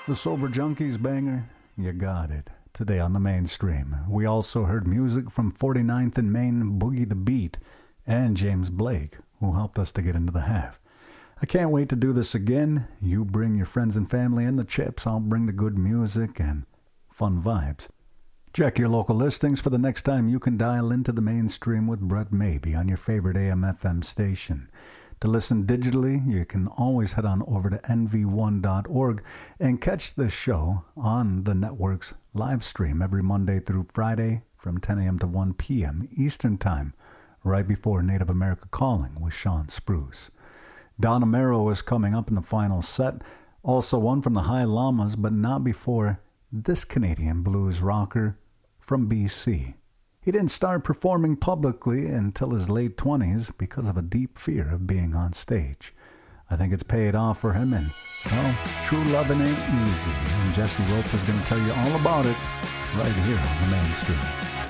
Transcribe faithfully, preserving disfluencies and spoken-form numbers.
The Sober Junkies banger, you got it. Today on the mainstream, we also heard music from forty-ninth and Main, Boogie the Beat, and James Blake, who helped us to get into the half. I can't wait to do this again. You bring your friends and family and the chips. I'll bring the good music and fun vibes. Check your local listings for the next time you can dial into the mainstream with Brett Maybe on your favorite A M F M station. To listen digitally, you can always head on over to N V one dot org and catch this show on the network's live stream every Monday through Friday from ten a.m. to one p.m. Eastern Time, right before Native America Calling with Sean Spruce. Don Amaro is coming up in the final set, also one from the High Llamas, but not before this Canadian blues rocker from B C. He didn't start performing publicly until his late twenties because of a deep fear of being on stage. I think it's paid off for him, and, well, true loving ain't easy. And Jesse Rope is going to tell you all about it right here on the mainstream.